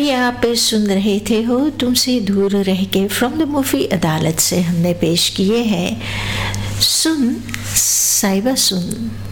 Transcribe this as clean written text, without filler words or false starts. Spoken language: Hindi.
अभी आप सुन रहे थे हो तुमसे दूर रह के फ्रॉम द मूवी अदालत से हमने पेश किए हैं सुन साहिबा सुन।